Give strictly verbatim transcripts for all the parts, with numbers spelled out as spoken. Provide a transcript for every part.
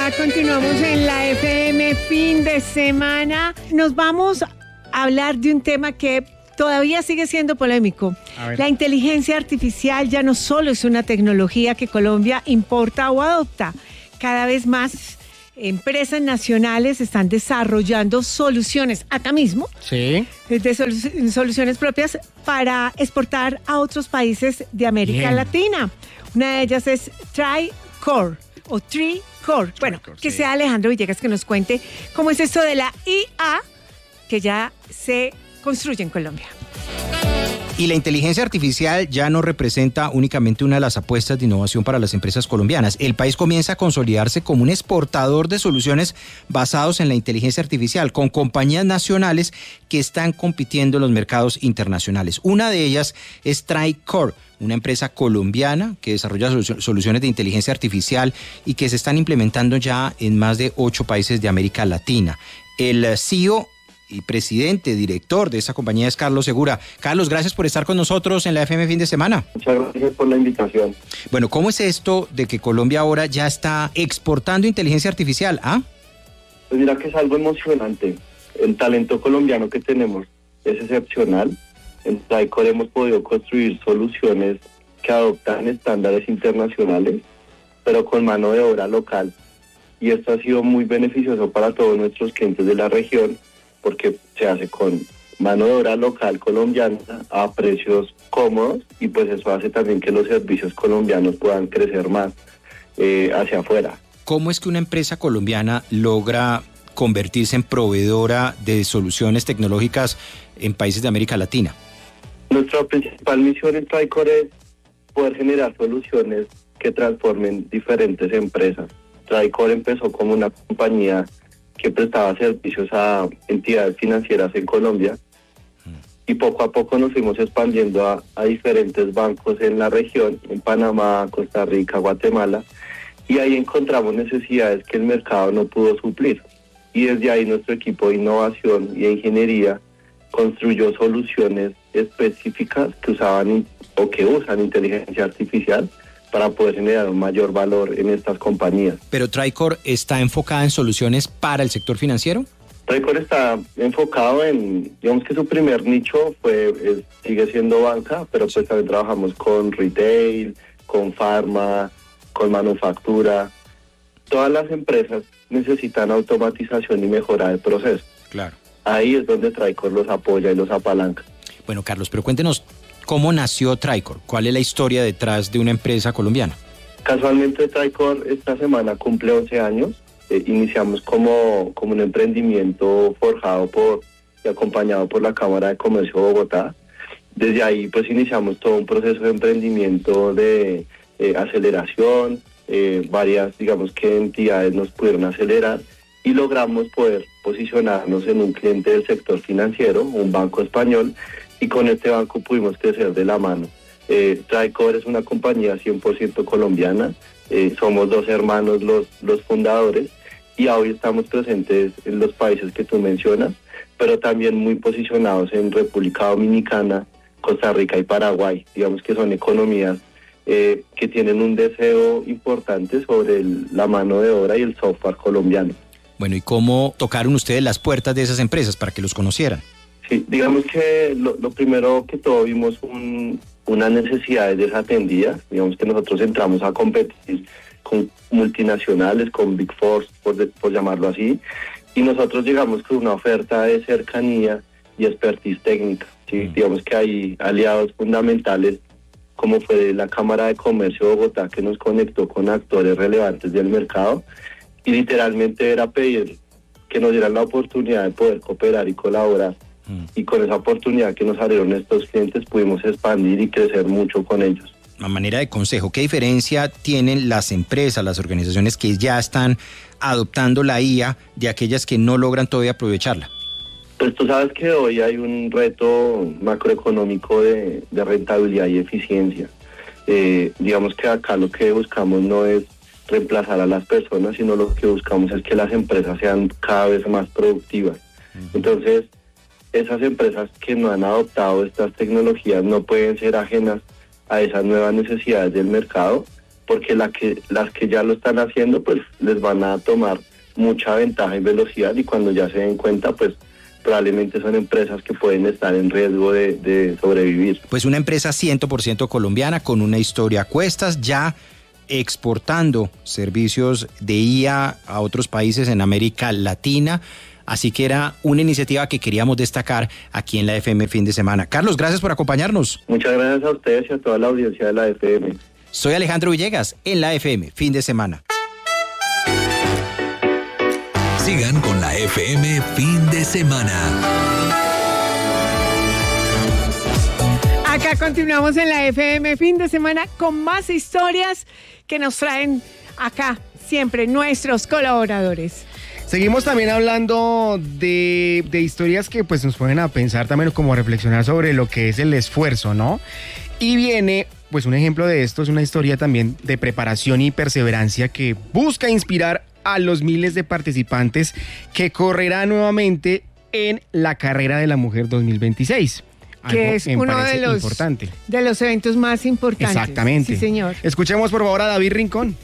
Ya continuamos en la F M fin de semana. Nos vamos a hablar de un tema que todavía sigue siendo polémico. La inteligencia artificial ya no solo es una tecnología que Colombia importa o adopta. Cada vez más empresas nacionales están desarrollando soluciones, acá mismo, sí, de solu- soluciones propias para exportar a otros países de América Bien. Latina. Una de ellas es TriCore o TriCore. Bueno, TriCore, que sí. sea Alejandro Villegas que nos cuente cómo es esto de la I A que ya se construye en Colombia. Y la inteligencia artificial ya no representa únicamente una de las apuestas de innovación para las empresas colombianas. El país comienza a consolidarse como un exportador de soluciones basados en la inteligencia artificial, con compañías nacionales que están compitiendo en los mercados internacionales. Una de ellas es TriCore, una empresa colombiana que desarrolla solu- soluciones de inteligencia artificial y que se están implementando ya en más de ocho países de América Latina. El C E O y presidente, director de esta compañía es Carlos Segura. Carlos, gracias por estar con nosotros en la F M fin de semana. Muchas gracias por la invitación. Bueno, ¿cómo es esto de que Colombia ahora ya está exportando inteligencia artificial? ¿Ah? Pues mira que es algo emocionante. El talento colombiano que tenemos es excepcional. En TriCore hemos podido construir soluciones que adoptan estándares internacionales, pero con mano de obra local. Y esto ha sido muy beneficioso para todos nuestros clientes de la región, porque se hace con mano de obra local colombiana a precios cómodos y pues eso hace también que los servicios colombianos puedan crecer más eh, hacia afuera. ¿Cómo es que una empresa colombiana logra convertirse en proveedora de soluciones tecnológicas en países de América Latina? Nuestra principal misión en TriCore es poder generar soluciones que transformen diferentes empresas. TriCore empezó como una compañía que prestaba servicios a entidades financieras en Colombia y poco a poco nos fuimos expandiendo a, a diferentes bancos en la región, en Panamá, Costa Rica, Guatemala, y ahí encontramos necesidades que el mercado no pudo suplir. Y desde ahí nuestro equipo de innovación y de ingeniería construyó soluciones específicas que usaban o que usan inteligencia artificial para poder generar un mayor valor en estas compañías. ¿Pero TriCore está enfocada en soluciones para el sector financiero? TriCore está enfocado en, digamos que su primer nicho fue es, sigue siendo banca, pero pues también trabajamos con retail, con pharma, con manufactura. Todas las empresas necesitan automatización y mejora del proceso. Claro. Ahí es donde TriCore los apoya y los apalanca. Bueno, Carlos, pero cuéntenos, ¿cómo nació TriCore? ¿Cuál es la historia detrás de una empresa colombiana? Casualmente TriCore esta semana cumple once años. Eh, iniciamos como, como un emprendimiento forjado por y acompañado por la Cámara de Comercio de Bogotá. Desde ahí pues iniciamos todo un proceso de emprendimiento de eh, aceleración, eh, varias digamos que entidades nos pudieron acelerar y logramos poder posicionarnos en un cliente del sector financiero, un banco español, y con este banco pudimos crecer de la mano. Eh, TriCore es una compañía cien por ciento colombiana, eh, somos dos hermanos los, los fundadores y hoy estamos presentes en los países que tú mencionas, pero también muy posicionados en República Dominicana, Costa Rica y Paraguay. Digamos que son economías eh, que tienen un deseo importante sobre el, la mano de obra y el software colombiano. Bueno, ¿y cómo tocaron ustedes las puertas de esas empresas para que los conocieran? Sí, digamos que lo, lo primero que todo vimos un, una necesidad desatendida. Digamos que nosotros entramos a competir con multinacionales, con Big Four, por, de, por llamarlo así, y nosotros llegamos con una oferta de cercanía y expertise técnica. ¿Sí? Mm. Digamos que hay aliados fundamentales, como fue la Cámara de Comercio de Bogotá, que nos conectó con actores relevantes del mercado, y literalmente era pedir que nos dieran la oportunidad de poder cooperar y colaborar. Y con esa oportunidad que nos abrieron estos clientes pudimos expandir y crecer mucho con ellos. A manera de consejo, ¿qué diferencia tienen las empresas, las organizaciones que ya están adoptando la I A de aquellas que no logran todavía aprovecharla? Pues tú sabes que hoy hay un reto macroeconómico de, de rentabilidad y eficiencia. Eh, digamos que acá lo que buscamos no es reemplazar a las personas, sino lo que buscamos es que las empresas sean cada vez más productivas. Uh-huh. Entonces, esas empresas que no han adoptado estas tecnologías no pueden ser ajenas a esas nuevas necesidades del mercado, porque la que, las que ya lo están haciendo, pues les van a tomar mucha ventaja en velocidad, y cuando ya se den cuenta, pues probablemente son empresas que pueden estar en riesgo de, de sobrevivir. Pues una empresa cien por ciento colombiana con una historia a cuestas, ya exportando servicios de I A a otros países en América Latina. Así que era una iniciativa que queríamos destacar aquí en la F M Fin de Semana. Carlos, gracias por acompañarnos. Muchas gracias a ustedes y a toda la audiencia de la F M. Soy Alejandro Villegas en la F M Fin de Semana. Sigan con la F M Fin de Semana. Acá continuamos en la F M Fin de Semana con más historias que nos traen acá siempre nuestros colaboradores. Seguimos también hablando de, de historias que pues nos ponen a pensar también, como a reflexionar sobre lo que es el esfuerzo, ¿no? Y viene, pues un ejemplo de esto es una historia también de preparación y perseverancia que busca inspirar a los miles de participantes que correrán nuevamente en la Carrera de la Mujer dos mil veintiséis. Que es uno de los, importante. de los eventos más importantes. Exactamente. Sí, señor. Escuchemos por favor a David Rincón.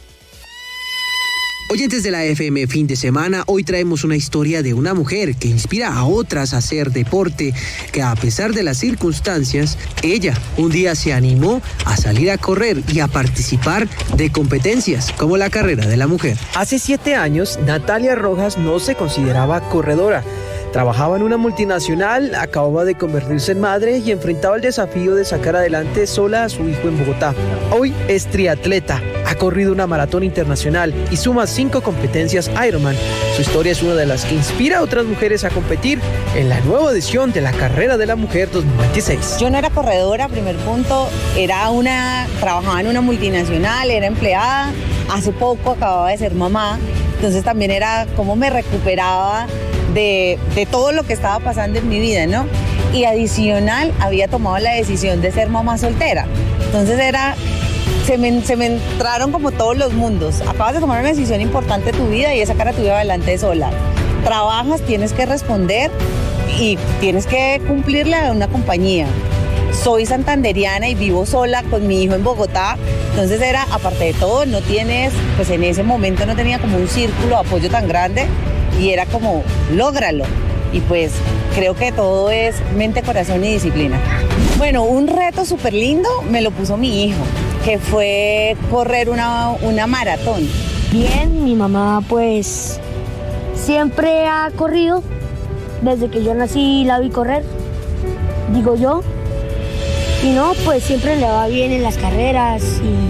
Oyentes de la F M Fin de Semana, hoy traemos una historia de una mujer que inspira a otras a hacer deporte, que a pesar de las circunstancias, ella un día se animó a salir a correr y a participar de competencias como la Carrera de la Mujer. Hace siete años, Natalia Rojas no se consideraba corredora. Trabajaba en una multinacional, acababa de convertirse en madre y enfrentaba el desafío de sacar adelante sola a su hijo en Bogotá. Hoy es triatleta, ha corrido una maratón internacional y suma cinco competencias Ironman. Su historia es una de las que inspira a otras mujeres a competir en la nueva edición de la Carrera de la Mujer dos mil veintiséis. Yo no era corredora, primer punto, era una, trabajaba en una multinacional, era empleada, hace poco acababa de ser mamá, entonces también era cómo me recuperaba De, de todo lo que estaba pasando en mi vida, ¿no? Y adicional, había tomado la decisión de ser mamá soltera. Entonces era, se me, se me entraron como todos los mundos. Acabas de tomar una decisión importante de tu vida y es sacar a tu vida adelante sola. Trabajas, tienes que responder y tienes que cumplirle a una compañía. Soy santanderiana y vivo sola con mi hijo en Bogotá, entonces era, aparte de todo, no tienes, pues en ese momento no tenía como un círculo de apoyo tan grande, y era como, lógralo. Y pues creo que todo es mente, corazón y disciplina. Bueno, un reto súper lindo me lo puso mi hijo, que fue correr una, una maratón. Bien, mi mamá pues siempre ha corrido. Desde que yo nací la vi correr, digo yo. Y no, pues siempre le va bien en las carreras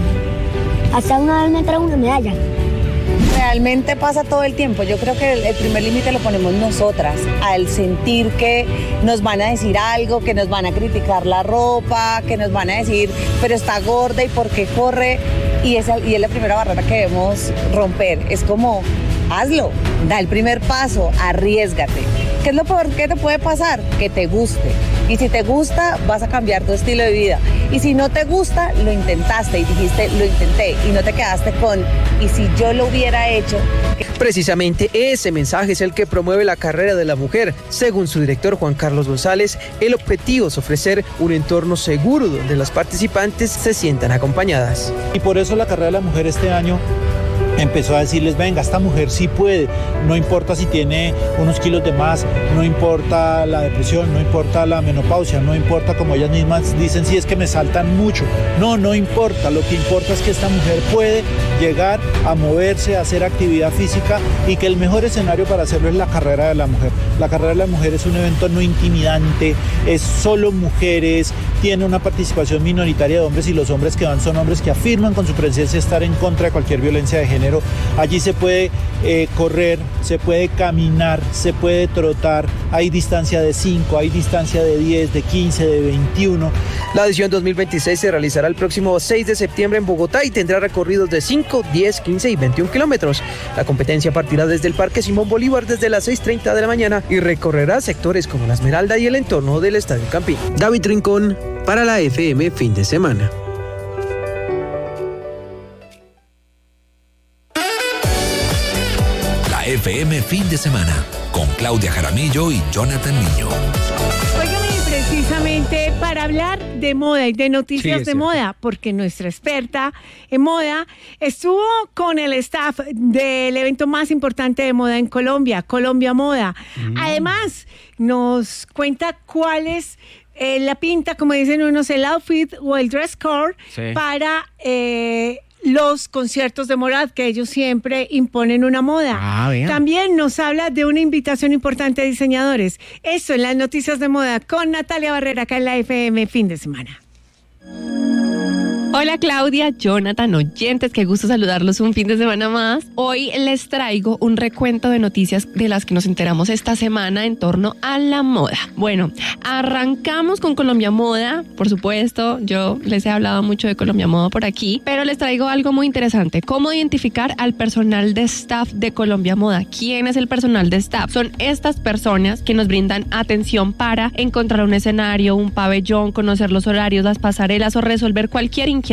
y hasta una vez me trajo una medalla. Realmente pasa todo el tiempo. Yo creo que el primer límite lo ponemos nosotras, al sentir que nos van a decir algo, que nos van a criticar la ropa, que nos van a decir, pero está gorda y por qué corre. Y esa, y es la primera barrera que debemos romper. Es como, hazlo, da el primer paso, arriésgate. ¿Qué es lo peor que te puede pasar? Que te guste. Y si te gusta, vas a cambiar tu estilo de vida. Y si no te gusta, lo intentaste y dijiste, lo intenté. Y no te quedaste con, ¿y si yo lo hubiera hecho? Precisamente ese mensaje es el que promueve la Carrera de la Mujer. Según su director Juan Carlos González, el objetivo es ofrecer un entorno seguro donde las participantes se sientan acompañadas. Y por eso la Carrera de la Mujer este año empezó a decirles, venga, esta mujer sí puede, no importa si tiene unos kilos de más, no importa la depresión, no importa la menopausia, no importa, como ellas mismas dicen, si es que me saltan mucho. No, no importa, lo que importa es que esta mujer puede llegar a moverse, a hacer actividad física y que el mejor escenario para hacerlo es la Carrera de la Mujer. La Carrera de la Mujer es un evento no intimidante, es solo mujeres, tiene una participación minoritaria de hombres y los hombres que van son hombres que afirman con su presencia estar en contra de cualquier violencia de género. Allí se puede eh, correr, se puede caminar, se puede trotar, hay distancia de cinco, hay distancia de diez, de quince, de veintiuno. La edición dos mil veintiséis se realizará el próximo seis de septiembre en Bogotá y tendrá recorridos de cinco, diez, quince y veintiún kilómetros. La competencia partirá desde el Parque Simón Bolívar desde las seis treinta de la mañana y recorrerá sectores como La Esmeralda y el entorno del Estadio Campín. David Rincón para la F M Fin de Semana. F M Fin de Semana con Claudia Jaramillo y Jonathan Niño. Oigan, precisamente para hablar de moda y de noticias Sí, de cierto. moda, porque nuestra experta en moda estuvo con el staff del evento más importante de moda en Colombia, Colombia Moda. Mm. Además, nos cuenta cuál es eh, la pinta, como dicen unos, el outfit o el dress code sí. para... Eh, los conciertos de Morat, que ellos siempre imponen una moda. Ah, también nos habla de una invitación importante a diseñadores. Esto en las noticias de moda con Natalia Barrera, acá en la F M Fin de Semana. Hola Claudia, Jonathan, oyentes, qué gusto saludarlos un fin de semana más. Hoy les traigo un recuento de noticias de las que nos enteramos esta semana en torno a la moda. Bueno, arrancamos con Colombia Moda, por supuesto, yo les he hablado mucho de Colombia Moda por aquí, pero les traigo algo muy interesante, cómo identificar al personal de staff de Colombia Moda. ¿Quién es el personal de staff? Son estas personas que nos brindan atención para encontrar un escenario, un pabellón, conocer los horarios, las pasarelas o resolver cualquier inquietud.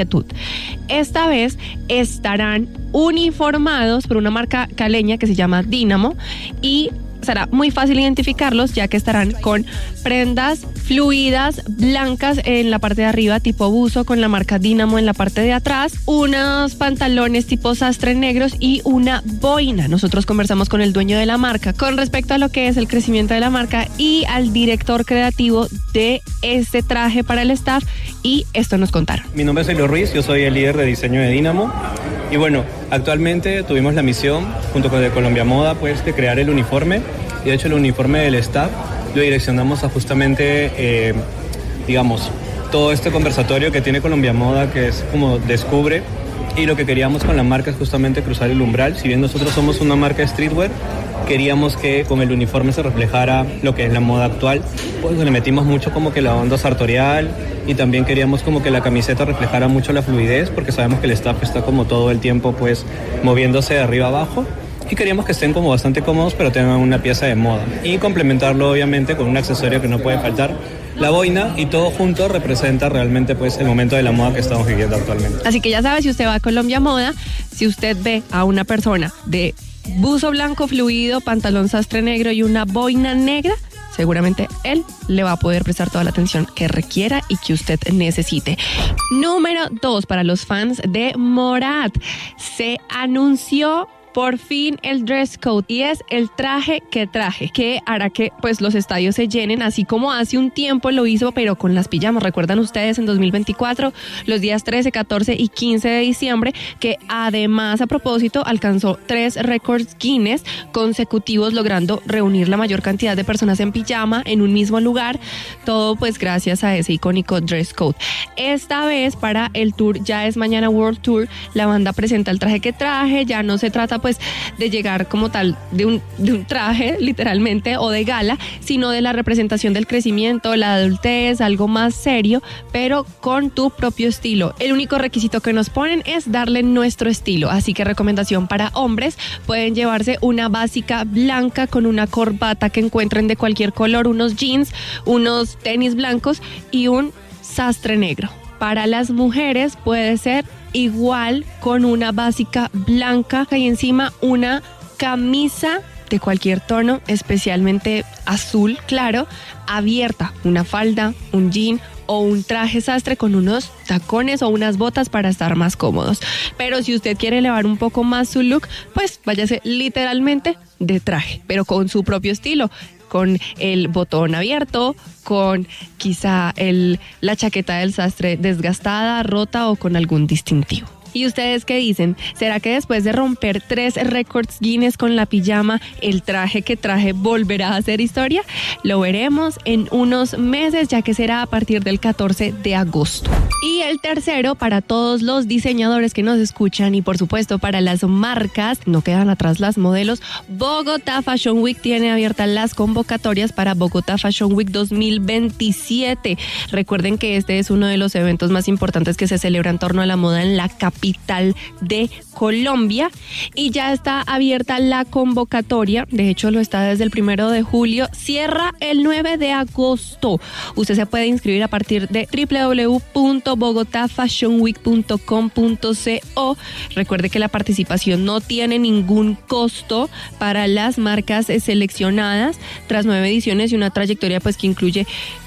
Esta vez estarán uniformados por una marca caleña que se llama Dynamo y será muy fácil identificarlos ya que estarán con prendas fluidas blancas en la parte de arriba tipo buzo con la marca Dynamo en la parte de atrás, unos pantalones tipo sastre negros y una boina. Nosotros conversamos con el dueño de la marca con respecto a lo que es el crecimiento de la marca y al director creativo de este traje para el staff y esto nos contaron. Mi nombre es Elio Ruiz, yo soy el líder de diseño de Dynamo y bueno, actualmente tuvimos la misión junto con el Colombia Moda pues de crear el uniforme y de hecho el uniforme del staff lo direccionamos a justamente eh, digamos todo este conversatorio que tiene Colombia Moda que es como descubre y lo que queríamos con la marca es justamente cruzar el umbral. Si bien nosotros somos una marca de streetwear, queríamos que con el uniforme se reflejara lo que es la moda actual, pues le metimos mucho como que la onda sartorial y también queríamos como que la camiseta reflejara mucho la fluidez porque sabemos que el staff está como todo el tiempo pues moviéndose de arriba abajo y queríamos que estén como bastante cómodos pero tengan una pieza de moda y complementarlo obviamente con un accesorio que no puede faltar, la boina, y todo junto representa realmente pues el momento de la moda que estamos viviendo actualmente. Así que ya sabe, si usted va a Colombia Moda, si usted ve a una persona de buzo blanco fluido, pantalón sastre negro y una boina negra, seguramente él le va a poder prestar toda la atención que requiera y que usted necesite. Número dos, para los fans de Morat, se anunció por fin el dress code y es el traje que traje, que hará que pues los estadios se llenen, así como hace un tiempo lo hizo, pero con las pijamas. ¿Recuerdan ustedes en dos mil veinticuatro, los días trece, catorce y quince de diciembre, que además a propósito alcanzó tres récords Guinness consecutivos, logrando reunir la mayor cantidad de personas en pijama en un mismo lugar, todo pues gracias a ese icónico dress code. Esta vez para el tour Ya es Mañana World Tour, la banda presenta el traje que traje, ya no se trata pues de llegar como tal de un, de un traje literalmente o de gala, sino de la representación del crecimiento, la adultez, algo más serio, pero con tu propio estilo. El único requisito que nos ponen es darle nuestro estilo, así que recomendación para hombres, pueden llevarse una básica blanca con una corbata que encuentren de cualquier color, unos jeans, unos tenis blancos y un sastre negro. Para las mujeres puede ser igual con una básica blanca y encima una camisa de cualquier tono, especialmente azul claro, abierta, una falda, un jean o un traje sastre con unos tacones o unas botas para estar más cómodos. Pero si usted quiere elevar un poco más su look, pues váyase literalmente de traje, pero con su propio estilo, con el botón abierto, con quizá el, la chaqueta del sastre desgastada, rota o con algún distintivo. ¿Y ustedes qué dicen? ¿Será que después de romper tres récords Guinness con la pijama, el traje que traje volverá a hacer historia? Lo veremos en unos meses, ya que será a partir del catorce de agosto. Y el tercero, para todos los diseñadores que nos escuchan y por supuesto para las marcas, no quedan atrás las modelos, Bogotá Fashion Week tiene abiertas las convocatorias para Bogotá Fashion Week dos mil veintisiete. Recuerden que este es uno de los eventos más importantes que se celebra en torno a la moda en la capital capital de Colombia y ya está abierta la convocatoria, de hecho lo está desde el primero de julio, cierra el nueve de agosto. Usted se puede inscribir a partir de doble u doble u doble u punto bogotá fashion week punto com punto co. Recuerde que la participación no tiene ningún costo para las marcas seleccionadas tras nueve ediciones y una trayectoria pues que incluye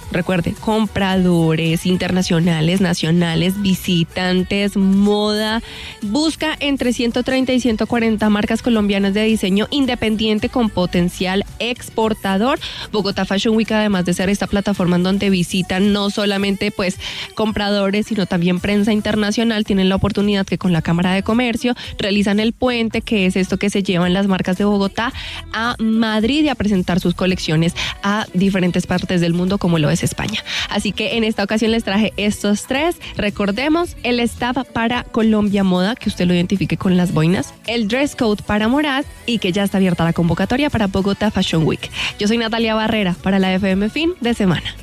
Recuerde, compradores internacionales, nacionales, visitantes, moda. Busca entre ciento treinta y ciento cuarenta marcas colombianas de diseño independiente con potencial exportador. Bogotá Fashion Week, además de ser esta plataforma en donde visitan no solamente pues compradores, sino también prensa internacional, tienen la oportunidad que con la Cámara de Comercio realizan el puente, que es esto que se llevan las marcas de Bogotá a Madrid y a presentar sus colecciones a diferentes partes del mundo, como lo es España. Así que en esta ocasión les traje estos tres. Recordemos el staff para Colombia Moda, que usted lo identifique con las boinas, el dress code para Morad y que ya está abierta la convocatoria para Bogotá Fashion Week. Yo soy Natalia Barrera para la F M Fin de Semana.